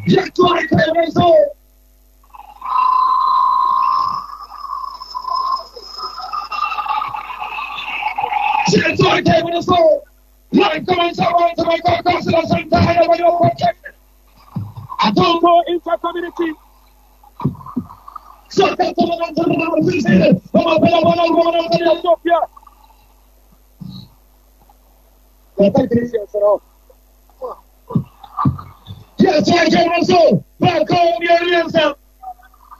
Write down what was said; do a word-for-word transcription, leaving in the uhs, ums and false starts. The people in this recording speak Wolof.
Jag tror det kan bli så. Jag tror det kan bli så. Jag kommer inte ihåg som jag går kostnader som tar hand om jag på checken. Att de går inför community. Så att de kommer att ta hand om sig. De har spelat bollen och går och tar Sofia. Jag tänkte det känns så. Jag tror det kan bli så. Välkommen Jörgen Jensen.